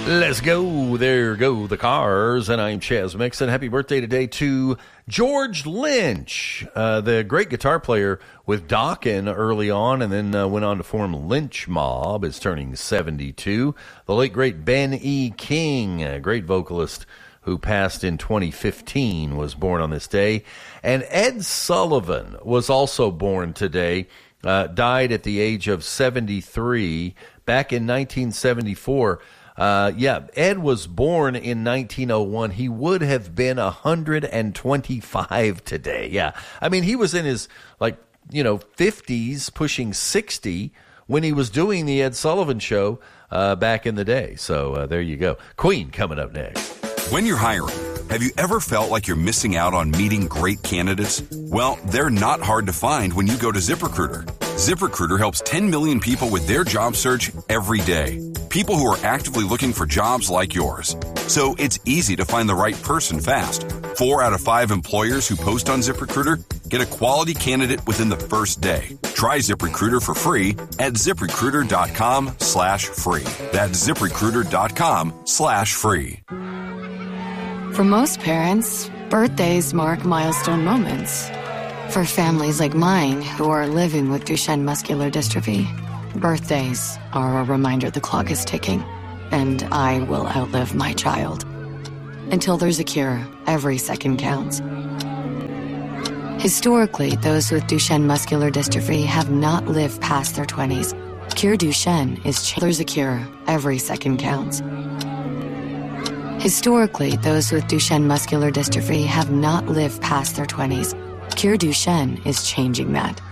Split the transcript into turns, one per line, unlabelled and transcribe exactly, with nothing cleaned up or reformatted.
Let's go. There go the cars. And I'm Chaz Mixon. Happy birthday today to George Lynch, uh, the great guitar player with Dokken early on and then uh, went on to form Lynch Mob, is turning seventy-two. The late, great Ben E. King, a great vocalist who passed in twenty fifteen, was born on this day. And Ed Sullivan was also born today, uh, died at the age of seventy-three back in nineteen seventy-four. Uh, yeah, Ed was born in nineteen oh one. He would have been one hundred twenty-five today. Yeah. I mean, he was in his, like, you know, fifties, pushing sixty when he was doing the Ed Sullivan Show uh, back in the day. So uh, there you go. Queen coming up next.
When you're hiring, have you ever felt like you're missing out on meeting great candidates? Well, they're not hard to find when you go to ZipRecruiter. ZipRecruiter helps ten million people with their job search every day. People who are actively looking for jobs like yours. So it's easy to find the right person fast. Four out of five employers who post on ZipRecruiter get a quality candidate within the first day. Try ZipRecruiter for free at ZipRecruiter.com slash free. That's ZipRecruiter.com slash free.
For most parents, birthdays mark milestone moments. For families like mine who are living with Duchenne muscular dystrophy, birthdays are a reminder the clock is ticking, and I will outlive my child. Until there's a cure, every second counts. Historically, those with Duchenne muscular dystrophy have not lived past their twenties. Cure Duchenne is ch- there's a cure, every second counts. Historically, those with Duchenne muscular dystrophy have not lived past their twenties. Cure Duchenne is changing that.